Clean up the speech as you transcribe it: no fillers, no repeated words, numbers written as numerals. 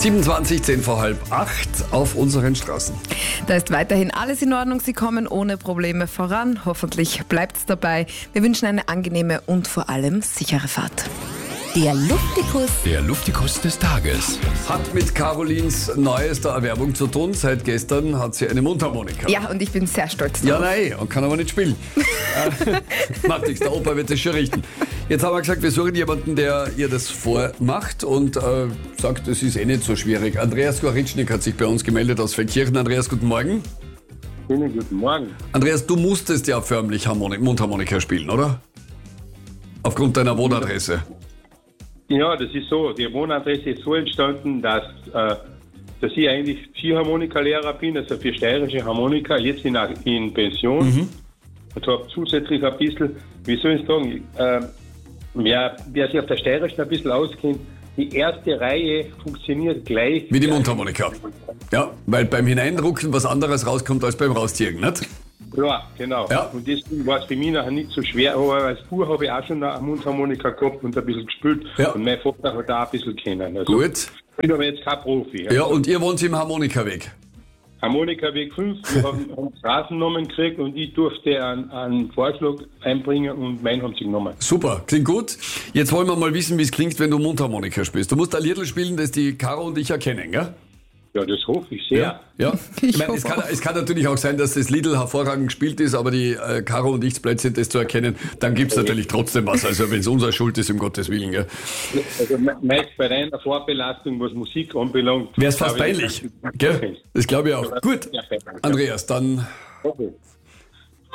7:20, 10 vor halb 8 auf unseren Straßen. Da ist weiterhin alles in Ordnung. Sie kommen ohne Probleme voran. Hoffentlich bleibt es dabei. Wir wünschen eine angenehme und vor allem sichere Fahrt. Der Luftikus. Der Luftikus des Tages. Hat mit Carolins neuester Erwerbung zu tun. Seit gestern hat sie eine Mundharmonika. Ja, und ich bin sehr stolz drauf. Ja, nein, und kann aber nicht spielen. Macht nichts, der Opa wird das schon richten. Jetzt haben wir gesagt, wir suchen jemanden, der ihr das vormacht und sagt, es ist eh nicht so schwierig. Andreas Goritschnik hat sich bei uns gemeldet aus Feldkirchen. Andreas, guten Morgen. Schönen guten Morgen. Andreas, du musstest ja förmlich Mundharmonika spielen, oder? Aufgrund deiner Wohnadresse. Ja, das ist so. Die Wohnadresse ist so entstanden, dass ich eigentlich Ziehharmonika-Lehrer bin, also für steirische Harmonika, jetzt in Pension. Und habe zusätzlich ein bisschen, wie soll ich sagen, wer sich auf der Steirischen ein bisschen auskennt, die erste Reihe funktioniert gleich. Wie die Mundharmonika. Ja, weil beim Hineindrucken was anderes rauskommt als beim Rausziehen, nicht? Klar, genau. Ja. Und deswegen war es für mich nachher nicht so schwer. Aber als Bub habe ich auch schon eine Mundharmonika gehabt und ein bisschen gespielt. Ja. Und mein Vater hat auch ein bisschen kennen. Also, Gut. ich bin aber jetzt kein Profi. Ja, und ihr wohnt im Harmonikaweg. Harmonikaweg 5, wir haben einen Straßennamen gekriegt und ich durfte einen Vorschlag einbringen und meinen haben sie genommen. Super, klingt gut. Jetzt wollen wir mal wissen, wie es klingt, wenn du Mundharmonika spielst. Du musst ein Liedl spielen, das die Caro und ich erkennen, gell? Ja, das hoffe ich sehr. Ja. Ich meine, es kann natürlich auch sein, dass das Liedl hervorragend gespielt ist, aber die Caro und ich blöd sind, das zu erkennen. Dann gibt es natürlich trotzdem was. Also wenn es unsere Schuld ist, um Gottes Willen. Gell? Also meist bei reiner Vorbelastung, was Musik anbelangt. Wäre es fast peinlich. Gell? Das glaube ich auch. Gut, Andreas, dann Okay.